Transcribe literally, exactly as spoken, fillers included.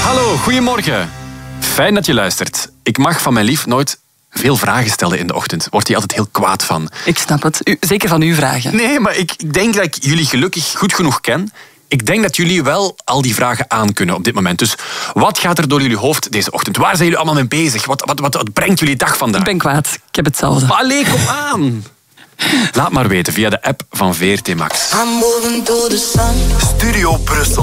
Hallo, goedemorgen. Fijn dat je luistert. Ik mag van mijn lief nooit veel vragen stellen in de ochtend. Wordt hij altijd heel kwaad van. Ik snap het. U, zeker van uw vragen. Nee, maar ik, ik denk dat ik jullie gelukkig goed genoeg ken. Ik denk dat jullie wel al die vragen aankunnen op dit moment. Dus wat gaat er door jullie hoofd deze ochtend? Waar zijn jullie allemaal mee bezig? Wat, wat, wat, wat brengt jullie dag vandaag? Ik ben kwaad. Ik heb hetzelfde. Maar allee, kom aan. Laat maar weten via de app van V R T Max. I'm moving through the sun. Studio Brussel.